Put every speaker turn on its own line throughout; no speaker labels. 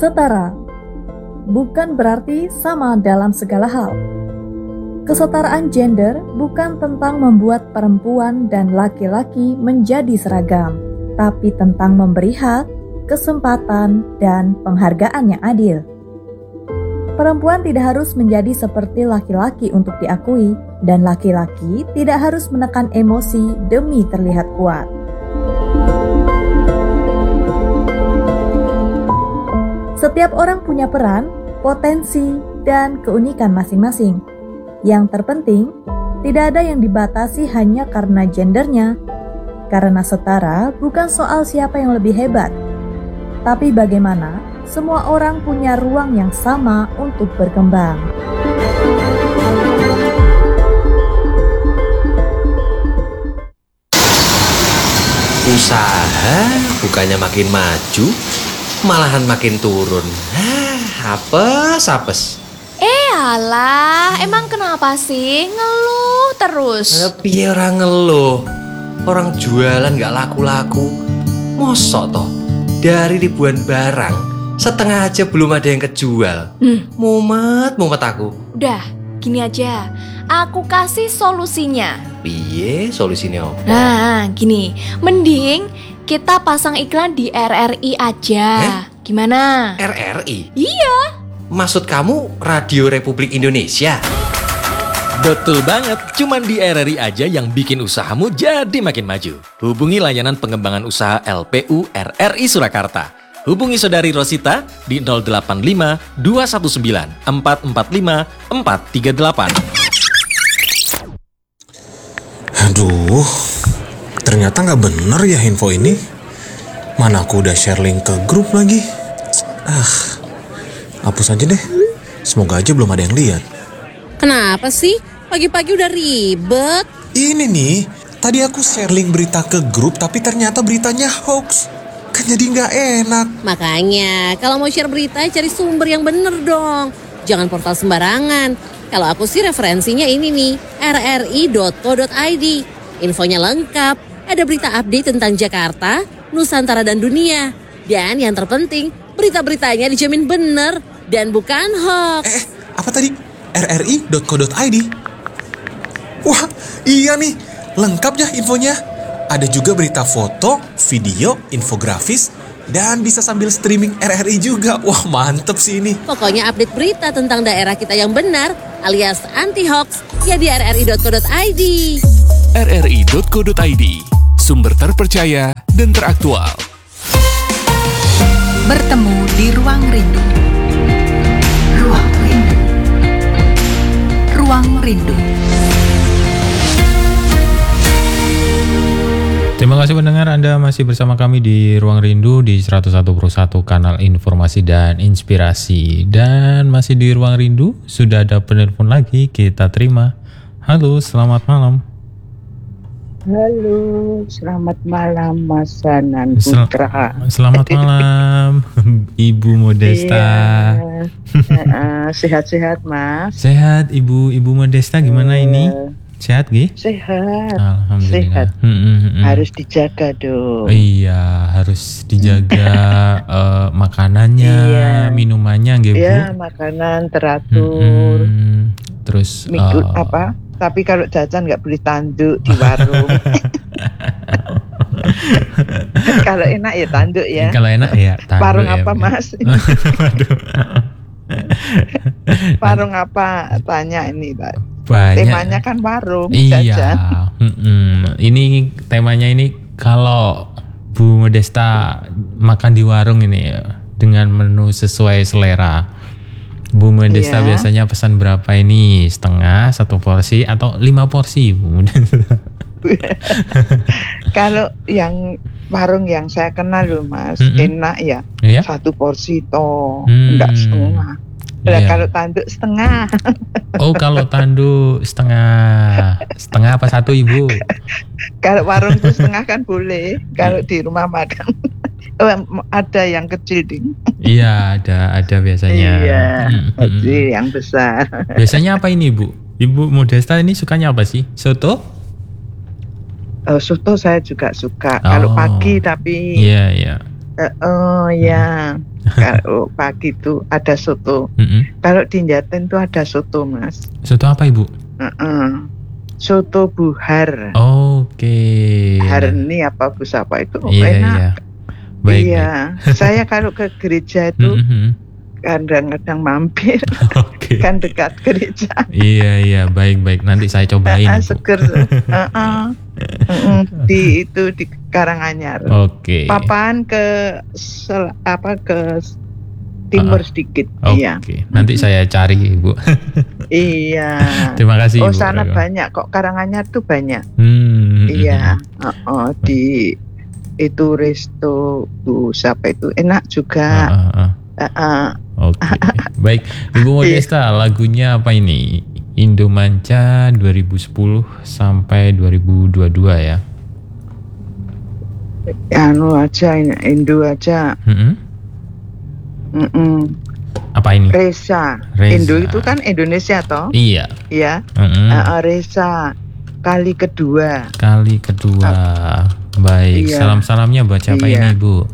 Setara bukan berarti sama dalam segala hal. Kesetaraan gender bukan tentang membuat perempuan dan laki-laki menjadi seragam, tapi tentang memberi hak, kesempatan, dan penghargaan yang adil. Perempuan tidak harus menjadi seperti laki-laki untuk diakui, dan laki-laki tidak harus menekan emosi demi terlihat kuat. Setiap orang punya peran, potensi, dan keunikan masing-masing. Yang terpenting, tidak ada yang dibatasi hanya karena gendernya. Karena setara bukan soal siapa yang lebih hebat, tapi bagaimana semua orang punya ruang yang sama untuk berkembang.
Usaha bukannya makin maju, malahan makin turun. Apes.
Alah, emang kenapa sih? Ngeluh terus.
Piye orang ngeluh? Orang jualan gak laku-laku. Mosok toh, dari ribuan barang, setengah aja belum ada yang kejual. Mumet aku.
Udah, gini aja. Aku kasih solusinya.
Piye solusinya?
Nah, gini. Mending kita pasang iklan di RRI aja. Gimana?
RRI?
Iya.
Maksud kamu Radio Republik Indonesia?
Betul banget, cuman di RRI aja yang bikin usahamu jadi makin maju. Hubungi layanan pengembangan usaha LPU RRI Surakarta. Hubungi Saudari Rosita di 085 219 445 438.
Aduh, ternyata nggak bener ya info ini. Mana aku udah share link ke grup lagi. Hapus aja deh. Semoga aja belum ada yang lihat.
Kenapa sih? Pagi-pagi udah ribet.
Ini nih, tadi aku share link berita ke grup tapi ternyata beritanya hoax. Kan jadi nggak enak.
Makanya, kalau mau share berita cari sumber yang bener dong. Jangan portal sembarangan. Kalau aku sih referensinya ini nih, rri.co.id. Infonya lengkap, ada berita update tentang Jakarta, Nusantara dan dunia. Dan yang terpenting, berita-beritanya dijamin bener dan bukan hoax.
Apa tadi? rri.co.id. Wah, iya nih, lengkap ya infonya. Ada juga berita foto, video, infografis, dan bisa sambil streaming RRI juga. Wah, mantep sih ini.
Pokoknya update berita tentang daerah kita yang benar alias anti-hoax ya di rri.co.id.
rri.co.id, sumber terpercaya dan teraktual.
Bertemu di Ruang Rindu. Ruang Rindu. Ruang Rindu.
Terima kasih pendengar, Anda masih bersama kami di Ruang Rindu di 101.1 kanal informasi dan inspirasi. Dan masih di Ruang Rindu, sudah ada penelpon lagi, kita terima. Halo, selamat malam.
Halo, selamat malam Mas Sanan Putra.
Selamat malam Ibu Modesta.
Iya. Sehat-sehat Mas.
Sehat Ibu Modesta, gimana ini? Sehat Gi?
Sehat.
Alhamdulillah.
Sehat. Harus dijaga dong.
Iya, harus dijaga makanannya, minumannya gitu.
Iya, makanan teratur.
Terus
tapi kalau jajan nggak boleh tanduk di warung. Kalau enak ya tanduk ya.
Kalau enak ya tanduk.
Warung
ya,
apa Mas? Warung apa? Tanya ini Pak.
Banyak.
Temanya kan warung
iya.
Jajan.
Ini temanya ini kalau Bu Modesta makan di warung ini ya, dengan menu sesuai selera. Bu Modesta biasanya pesan berapa ini? Setengah, 1 porsi, atau 5 porsi Bu Modesta?
Kalau yang warung yang saya kenal loh Mas, enak ya. 1 porsi toh, enggak setengah. Kalau tanduk setengah.
Oh, kalau tanduk setengah apa 1 Ibu?
Kalau warung itu setengah kan boleh. Kalau di rumah makan ada yang kecil ding.
Iya, ada biasanya.
Iya, kecil yang besar.
Biasanya apa ini Bu? Ibu Modesta ini sukanya apa sih? Soto?
Soto saya juga suka. Kalau pagi tapi.
Iya.
Ya. Kalau pagi itu ada soto. Kalau di Jaten tuh ada soto, Mas.
Soto apa, Ibu?
Soto buhar.
Oke.
Harni apa busapa itu
Iya,
enak.
iya. Baik,
Iya, saya kalau ke gereja itu kadang-kadang mampir.
Oke.
Kan dekat gereja.
Iya, baik. Nanti saya cobain.
Seger. Di Karanganyar.
Oke.
Papan ke timur sedikit. Iya.
Oke. Nanti saya cari, Ibu.
Iya.
Terima kasih,
Oh,
Ibu.
sana banyak kok, Karanganyar tuh banyak. Iya. Di itu resto Bu siapa itu enak juga.
Oke. Baik, Ibu Modesta, lagunya apa ini? Indomanca 2010 sampai 2022 ya.
Anu aja, Indo aja.
Apa ini?
Resa. Indo itu kan Indonesia toh?
Iya.
Iya. Resa kali kedua. Baik.
Iya. Salam-salamnya buat siapa ini, Bu?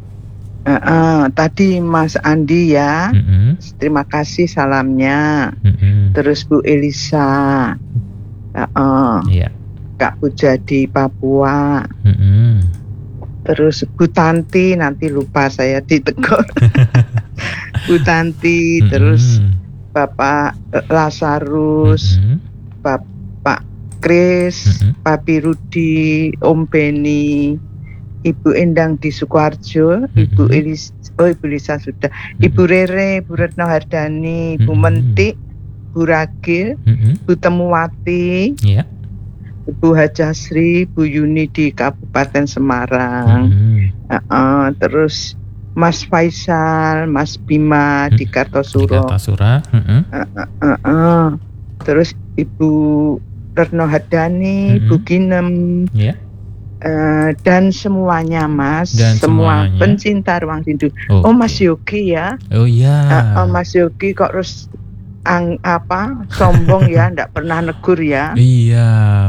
Tadi Mas Andi ya. Terima kasih salamnya. Terus Bu Elisa.
Iya.
Kak Puja di Papua. Terus Bu Tanti, nanti lupa saya ditegur. Bu Tanti, terus Bapak Lazarus, Bapak Kris, Papi Rudi, Om Beni, Ibu Endang di Sukoharjo, Ibu Elisa sudah, Ibu Rere, Bu Retno Hardani, Bu Mentik, Bu Ragil, Bu Temuwati, Bu Hajasri, Bu Yuni di Kabupaten Semarang, terus Mas Faisal, Mas Bima di Kartosuro, terus Ibu Retno Hardani, Bu Ginem, dan semuanya Mas, semua pencinta Ruang Rindu. Oh Mas Yogi ya?
Oh iya.
Mas Yogi kok terus sombong ya, ndak pernah negur ya.
Iya.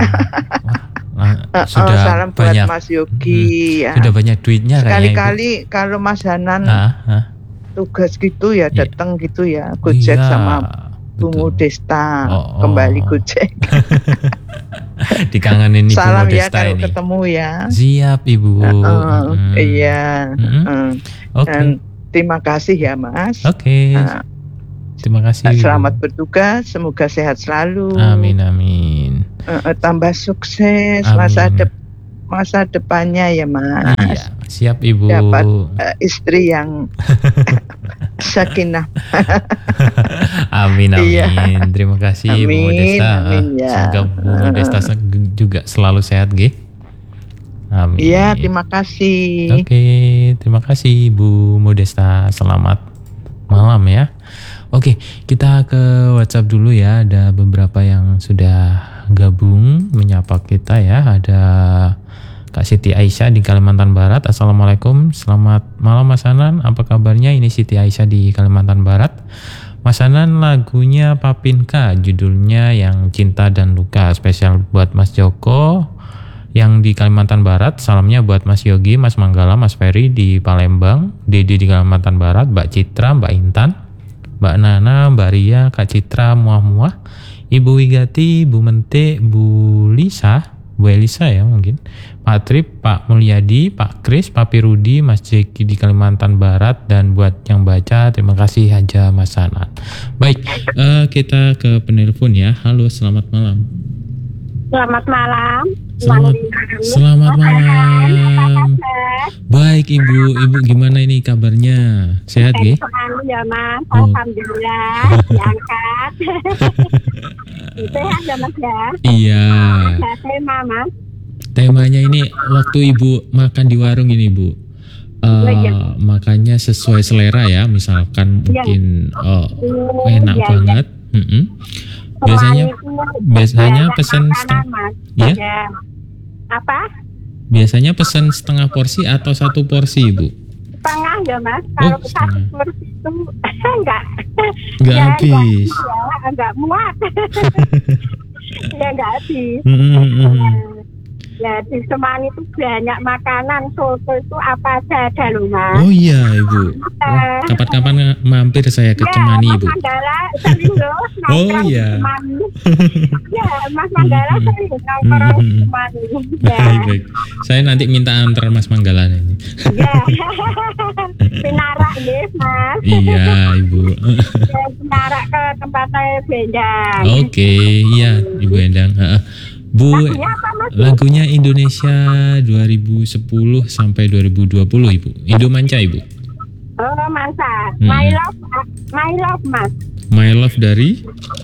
Sudah
salam
banyak,
buat Mas Yogi ya.
Sudah banyak duitnya
sekali-kali kalau Mas Hanan tugas gitu ya datang gitu ya, Gojek sama Bu Modesta kembali Gojek.
Dikangenin Ibu
salam
Modesta
ya kalau
ini.
ketemu ya.
Siap Ibu.
Iya.
Oke.
Dan terima kasih ya Mas.
Oke. Terima kasih.
Selamat bertugas, semoga sehat selalu.
Amin.
Tambah sukses masa depannya ya Mas.
Iya, siap Ibu.
Dapat istri yang sakinah.
Amin.
Iya.
Terima kasih Bu Modesta. Semoga Bu Modesta juga selalu sehat, G. Amin.
Iya, terima kasih.
Oke, terima kasih Bu Modesta. Selamat malam ya. Oke, kita ke WhatsApp dulu ya. Ada beberapa yang sudah gabung menyapa kita ya. Ada Kak Siti Aisyah di Kalimantan Barat. Assalamualaikum, selamat malam Mas Hanan. Apa kabarnya? Ini Siti Aisyah di Kalimantan Barat. Mas Hanan, lagunya Papinka, judulnya Yang Cinta dan Luka. Spesial buat Mas Joko yang di Kalimantan Barat. Salamnya buat Mas Yogi, Mas Manggala, Mas Ferry di Palembang, Dede di Kalimantan Barat, Mbak Citra, Mbak Intan, Mbak Nana, Mbak Ria, Kak Citra, Muah-Muah, Ibu Wigati, Bu Mente, Bu Elisa ya mungkin, Pak Trip, Pak Mulyadi, Pak Kris, Papi Rudi, Mas Jeki di Kalimantan Barat, dan buat yang baca terima kasih Haja Mas Hanan. Baik, kita ke penelpon ya. Halo, selamat malam.
Selamat malam.
Selamat malam. Baik Ibu gimana ini kabarnya? Sehat ya?
Ya Mas, alhamdulillah diangkat. Sehat ya Mas ya?
Iya.
Tema Mas.
Temanya ini waktu Ibu makan di warung ini Bu. Makannya sesuai selera ya, misalkan mungkin enak banget. Biasanya pesan setengah. Ya?
Apa?
Biasanya pesan setengah porsi atau satu porsi, Bu?
Setengah ya Mas. Kalau satu porsi itu enggak
habis.
Enggak muat. Ya enggak habis. Ya di Semani itu banyak makanan soto itu apa saja ada loh Mas.
Oh iya Ibu. Kapan-kapan mampir saya ke Cemani Ibu.
Mas Manggala sering loh
Oh iya.
Ya Mas Manggala sering nongkrong di Semani. Ya.
Baik. Saya nanti minta antar Mas Manggala ini.
Ya. Pinarak nih Mas.
Iya Ibu.
Pinarak ke tempat saya Bendang.
Oke, iya Ibu Endang. Bu, lagunya Indonesia 2010 sampai 2020 Ibu. Indomanca Ibu.
Oh Mansa, My Love Mas.
My Love dari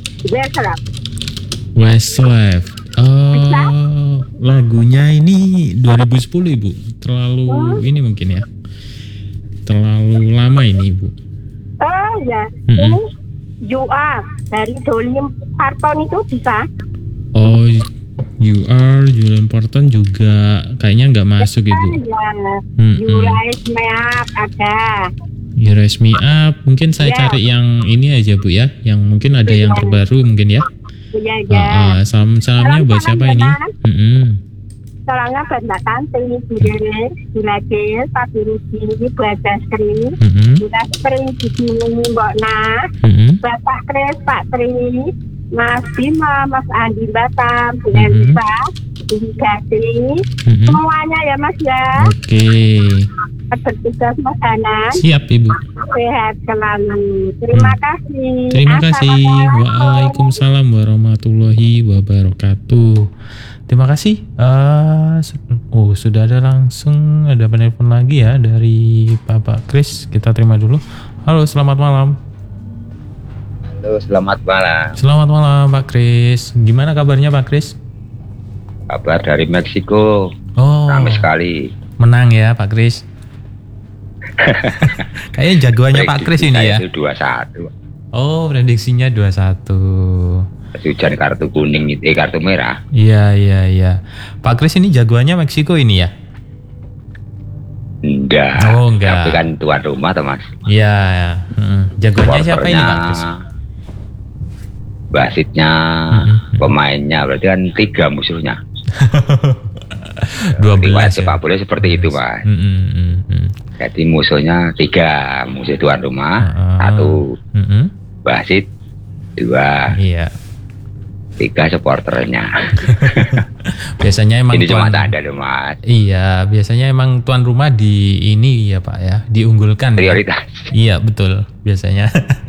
Westlife. Oh, lagunya ini 2010 Ibu. Terlalu ini mungkin ya. Terlalu lama ini Ibu.
Oh ya, ini You Are dari Dolly Parton itu bisa.
Oh, You Are, Julian Parton juga kayaknya nggak masuk Ibu.
You Raise Me Up ada.
You Raise Me Up, mungkin saya cari yang ini aja Bu ya, yang mungkin ada yang terbaru mungkin ya.
Iya.
Salamnya buat siapa ini?
Salamnya buat Mbak Tanti, Bu Dewi, Bu Lagil, Pak Birusi, Bu Ajaskri, Bu Laskri, Bu Dini, Mbak Nah, Bapak Kris, Pak Tri, Mas Bima, Mas Andi Batam, Bu Elisa, Bu Gati, semuanya ya Mas ya.
Oke.
Bertugas Mas Hana.
Siap Ibu.
Sehat selalu. Terima kasih.
Terima kasih. Waalaikumsalam warahmatullahi wabarakatuh. Terima kasih. Sudah ada langsung ada penelpon lagi ya dari Bapak Kris. Kita terima dulu. Halo, selamat malam.
Halo, selamat malam.
Selamat malam Pak Kris. Gimana kabarnya Pak Kris?
Kabar dari Meksiko.
Oh.
Ramai sekali.
Menang ya Pak Kris. Kayaknya jagoannya Pak Kris ini ya.
Itu 2-1.
Oh, prediksinya 2-1.
Hujan kartu kuning itu, kartu merah.
Iya. Pak Kris ini jagoannya Meksiko ini ya?
Enggak.
Oh, enggak.
Tapi kan tuan rumah tuh Mas.
Iya. Jagoannya siapa ini Pak Kris?
Wasitnya, pemainnya, berarti kan 3 musuhnya.
12
ya. Sepak bola seperti itu Mas. Jadi musuhnya 3, musuh tuan rumah, 1 wasit, 2 3 supporternya.
Biasanya emang
ini cuma tanda loh Mas.
Iya, biasanya emang tuan rumah di ini ya Pak ya, diunggulkan.
Prioritas.
Ya? Iya betul, biasanya.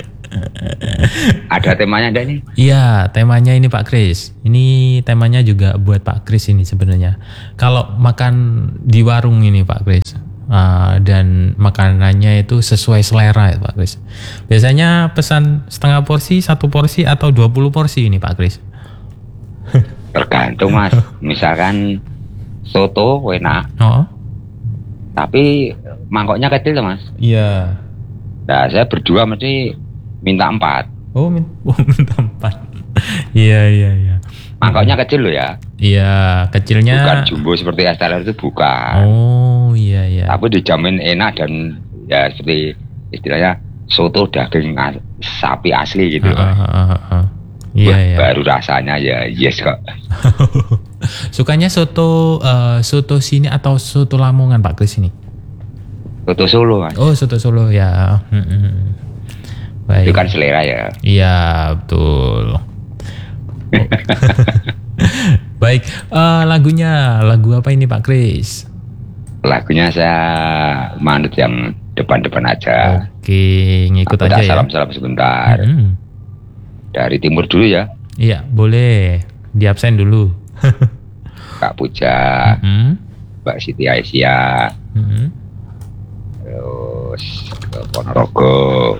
Ada temanya ada nih?
Iya, temanya ini Pak Kris. Ini temanya juga buat Pak Kris ini sebenarnya. Kalau makan di warung ini Pak Kris, dan makanannya itu sesuai selera ya Pak Kris. Biasanya pesan setengah porsi, 1 porsi atau 20 porsi ini Pak Kris?
Tergantung Mas. Misalkan soto enak. Tapi mangkoknya kecil tuh Mas.
Iya.
Nah, saya berdua mesti minta 4.
Oh, minta 4. Iya.
Mangkoknya kecil loh ya.
Iya, kecilnya.
Bukan jumbo seperti Esteller itu bukan.
Oh, iya.
Tapi dijamin enak dan ya seperti istilahnya soto daging sapi asli gitu. Iya. Baru rasanya ya yes kok.
Sukanya soto sini atau soto Lamongan Pak Kris ini?
Soto Solo Mas.
Oh, soto Solo ya. Baik.
Itu kan selera ya.
Iya, betul. Baik, lagu apa ini Pak Kris?
Lagunya saya manut yang depan-depan aja.
Oke, ngikut aja ya.
Salam-salam sebentar. Dari timur dulu ya.
Iya, boleh. Di absen dulu.
Kak Puja, Mbak Siti Aisyah, terus ke Ponorogo,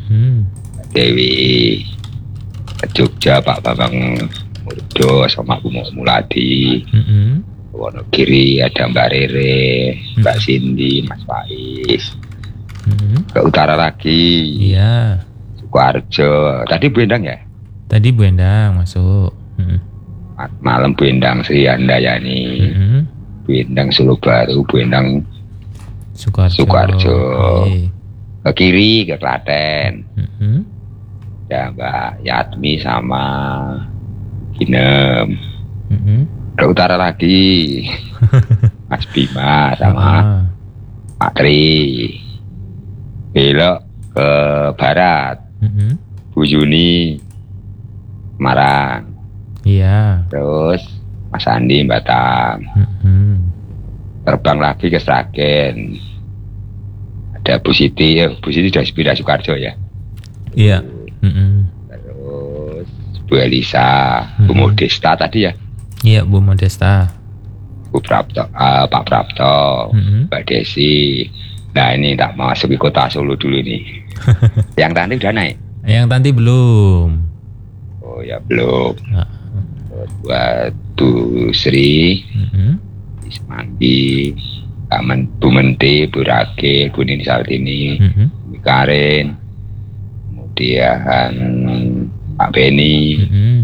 Dewi, ke Jogja Pak Bambang Murdo sama Bu Muladi, Wonogiri ada Mbak Rere, Mbak Cindy, Mas Faiz, ke utara lagi,
iya,
Sukoharjo. Tadi Bu Endang ya?
Tadi Bu Endang masuk.
Malam Bu Endang Sri Handayani, Bu Endang Solo Baru, Bu Endang Sukoharjo. Ke kiri ke Klaten. Ya Mbak Yatmi sama Ginem. Ke utara lagi. Mas Bima sama Pak Tri. Belok ke barat. Bu Yuni Semarang.
Iya.
Terus Mas Andi Batam. Terbang lagi ke Sragen. Ada Bu Siti sudah Sukarjo ya.
Iya.
Terus Bu Elisa, Bu Modesta tadi ya.
Iya, Bu Modesta.
Bu Prapto, Pak Prapto, Mbak Desi. Nah ini tak masuk ke kota Solo dulu nih. Yang tadi udah naik?
Yang tadi belum.
Oh ya belum. Buat Bu Sri, Ismandi, Bu Menti, Bu Rake, Bu Nini Saltini, Bu Karen, kemudian Pak Beni,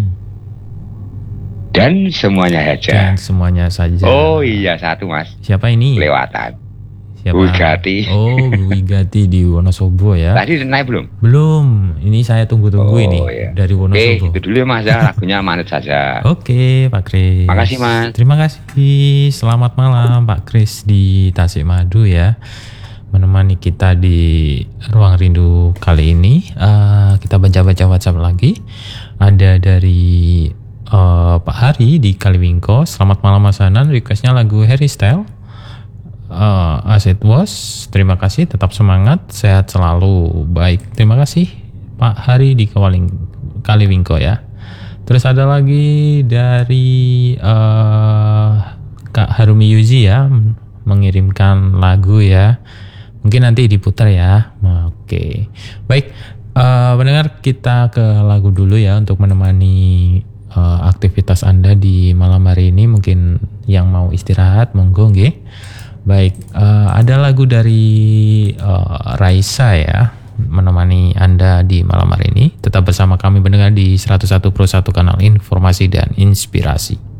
dan semuanya saja.
Dan semuanya saja.
Oh iya, satu Mas.
Siapa ini?
Kelewatan.
Siapa?
Wigati.
Oh, Wigati di Wonosobo ya.
Tadi naik belum?
Belum. Ini saya tunggu-tunggu ini
iya.
dari Wonosobo.
Oke, itu dulu ya Mas ya, lagunya manut saja.
Oke, Pak Kris.
Makasih Mas.
Terima kasih. Selamat malam Pak Kris di Tasikmadu ya. Menemani kita di Ruang Rindu kali ini. Kita baca-baca WhatsApp lagi. Ada dari Pak Hari di Kaliwingko. Selamat malam Mas Hanan. Requestnya lagu Harry Styles. As It Was. Terima kasih, tetap semangat, sehat selalu. Baik, terima kasih Pak Hari di Kaliwingko ya. Terus ada lagi dari Kak Harumi Yuzi ya, mengirimkan lagu ya. Mungkin nanti diputar ya. Oke. Baik, pendengar, kita ke lagu dulu ya untuk menemani aktivitas Anda di malam hari ini. Mungkin yang mau istirahat monggo nggih. Baik, ada lagu dari Raisa ya, menemani Anda di malam hari ini. Tetap bersama kami pendengar di 101.1 kanal Informasi dan Inspirasi.